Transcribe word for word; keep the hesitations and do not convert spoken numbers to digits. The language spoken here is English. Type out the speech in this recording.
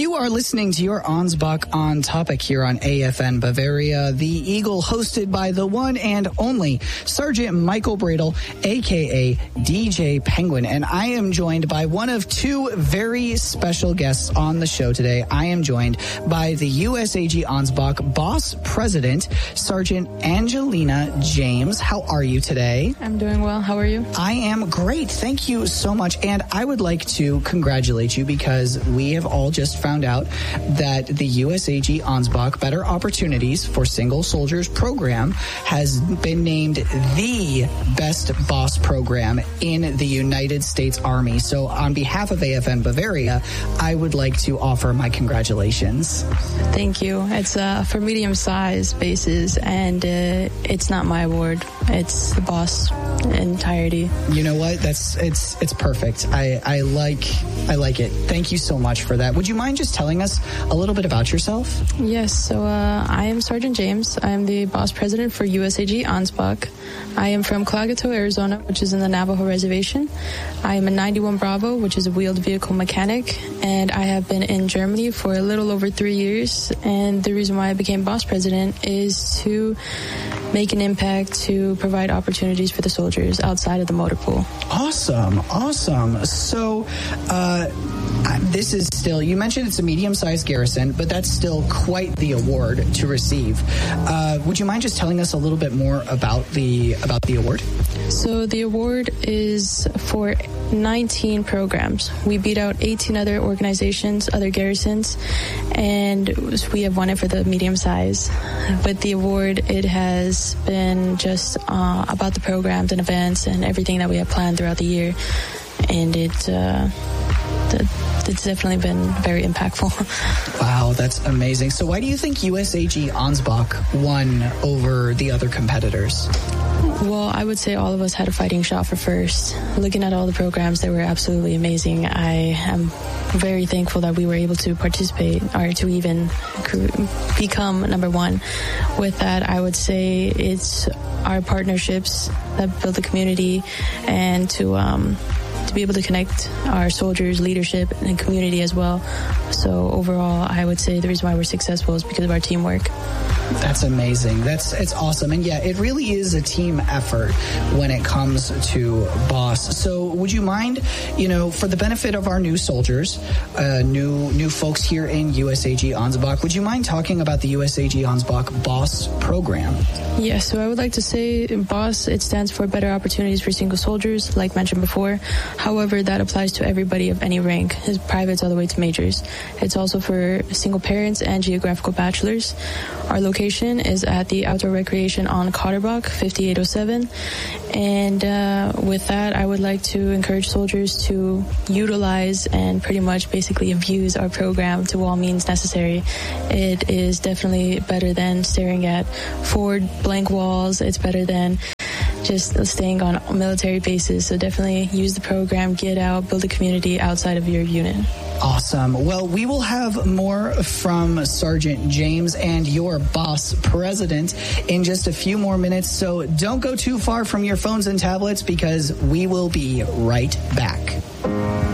You are listening to your Ansbach on Topic here on A F N Bavaria, the Eagle, hosted by the one and only Sergeant Michael Bradle, a k a. D J Penguin. And I am joined by one of two very special guests on the show today. I am joined by the U S A G Ansbach Boss President, Sergeant Angelina James. How are you today? I'm doing well. How are you? I am great. Thank you so much. And I would like to congratulate you because we have all just found out that the U S A G Ansbach Better Opportunities for Single Soldiers program has been named the best boss program in the United States Army. So on behalf of A F N Bavaria, I would like to offer my congratulations. Thank you. It's uh, for medium-sized bases, and uh, it's not my award. It's the boss entirety. You know what? That's it's it's perfect. I, I like I like it. Thank you so much for that. Would you mind just telling us a little bit about yourself? Yes. So uh, I am Sergeant James. I am the boss president for U S A G Ansbach. I am from Clagato, Arizona, which is in the Navajo Reservation. I am a ninety-one Bravo, which is a wheeled vehicle mechanic, and I have been in Germany for a little over three years. And the reason why I became boss president is to make an impact, to provide opportunities for the soldiers outside of the motor pool. Awesome, awesome. So, uh, this is still, you mentioned it's a medium-sized garrison, but that's still quite the award to receive. Uh, would you mind just telling us a little bit more about the about the award? So the award is for nineteen programs. We beat out eighteen other organizations, other garrisons, and we have won it for the medium size. With the award, it has been just uh, about the programs and events and everything that we have planned throughout the year, and it uh, the, it's definitely been very impactful. Wow, that's amazing. So why do you think U S A G Ansbach won over the other competitors? Well, I would say all of us had a fighting shot for first. Looking at all the programs, they were absolutely amazing. I am very thankful that we were able to participate or to even become number one. With that, I would say it's our partnerships that build the community, and to um, to be able to connect our soldiers, leadership, and community as well. So overall, I would say the reason why we're successful is because of our teamwork. That's amazing. That's it's awesome. And yeah, it really is a team effort when it comes to boss. So would you mind, you know, for the benefit of our new soldiers, uh, new new folks here in U S A G Ansbach, would you mind talking about the U S A G Ansbach Boss program? Yes, so I would like to say BOSS, it stands for Better Opportunities for Single Soldiers, like mentioned before. However, that applies to everybody of any rank, as privates all the way to majors. It's also for single parents and geographical bachelors. Our location is at the Outdoor Recreation on Cotterbach, fifty-eight oh seven. And uh, with that, I would like to encourage soldiers to utilize and pretty much basically abuse our program to all means necessary. It is definitely better than staring at four blank walls. It's better than just staying on military bases. So definitely use the program, get out, build a community outside of your unit. Awesome. Well, we will have more from Sergeant James and your boss president in just a few more minutes. So don't go too far from your phones and tablets because we will be right back.